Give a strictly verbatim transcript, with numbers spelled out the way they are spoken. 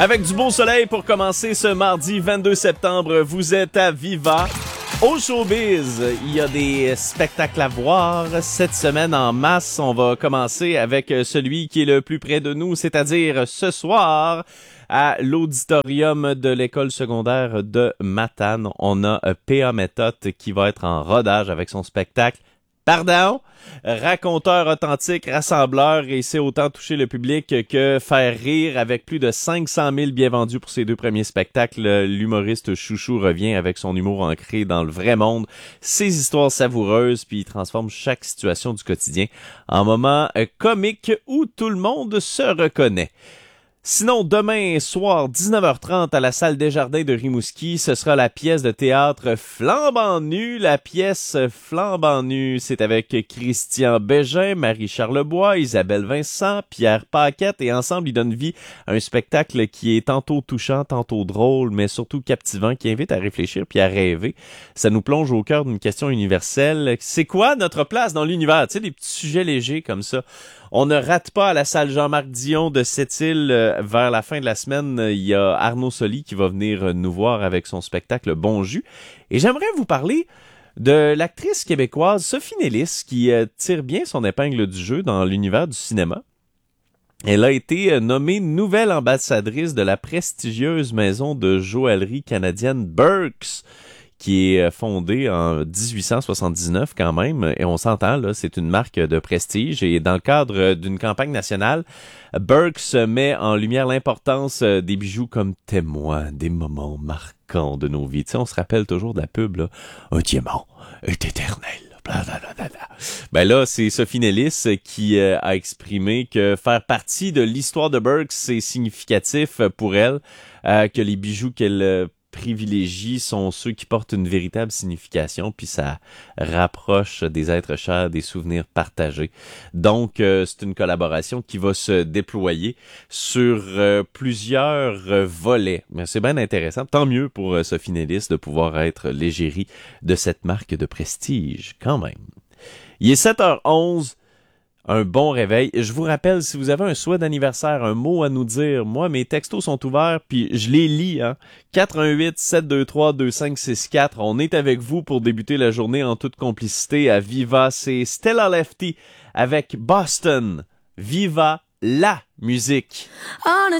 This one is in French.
Avec du beau soleil pour commencer ce mardi vingt-deux septembre, vous êtes à Viva. Au showbiz, il y a des spectacles à voir cette semaine en masse. On va commencer avec celui qui est le plus près de nous, c'est-à-dire ce soir à l'auditorium de l'école secondaire de Matane. On a P A Méthode qui va être en rodage avec son spectacle Pardon, raconteur authentique, rassembleur, et c'est autant toucher le public que faire rire. Avec plus de cinq cent mille bien vendus pour ses deux premiers spectacles, l'humoriste Chouchou revient avec son humour ancré dans le vrai monde, ses histoires savoureuses, puis il transforme chaque situation du quotidien en moment comique où tout le monde se reconnaît. Sinon, demain soir, dix-neuf heures trente, à la salle Desjardins de Rimouski, ce sera la pièce de théâtre Flambant nu. La pièce Flambant nu, c'est avec Christian Bégin, Marie Charlebois, Isabelle Vincent, Pierre Paquette, et ensemble, ils donnent vie à un spectacle qui est tantôt touchant, tantôt drôle, mais surtout captivant, qui invite à réfléchir puis à rêver. Ça nous plonge au cœur d'une question universelle. C'est quoi notre place dans l'univers? Tu sais, des petits sujets légers comme ça. On ne rate pas à la salle Jean-Marc Dion de Sept-Îles euh, vers la fin de la semaine. Il y a Arnaud Soli qui va venir nous voir avec son spectacle Bon Jus. Et j'aimerais vous parler de l'actrice québécoise Sophie Nélis qui euh, tire bien son épingle du jeu dans l'univers du cinéma. Elle a été nommée nouvelle ambassadrice de la prestigieuse maison de joaillerie canadienne Burks, qui est fondée en dix-huit cent soixante-dix-neuf quand même, et on s'entend, là, c'est une marque de prestige, et dans le cadre d'une campagne nationale, Burks met en lumière l'importance des bijoux comme témoins des moments marquants de nos vies. Tu sais, on se rappelle toujours de la pub, là, un diamant est éternel. Blablabla. Ben là, c'est Sophie Nélis qui euh, a exprimé que faire partie de l'histoire de Burks, c'est significatif pour elle, euh, que les bijoux qu'elle euh, privilégie sont ceux qui portent une véritable signification, puis ça rapproche des êtres chers, des souvenirs partagés. Donc, euh, c'est une collaboration qui va se déployer sur euh, plusieurs euh, volets. Mais c'est bien intéressant. Tant mieux pour euh, Sophie Nélis de pouvoir être l'égérie de cette marque de prestige, quand même. Il est sept heures onze. Un bon réveil. Je vous rappelle, si vous avez un souhait d'anniversaire, un mot à nous dire, moi, mes textos sont ouverts, puis je les lis, hein. quatre un huit, sept deux trois, deux cinq six quatre. On est avec vous pour débuter la journée en toute complicité à Viva. C'est Stella Lefty avec Boston. Viva la musique. On a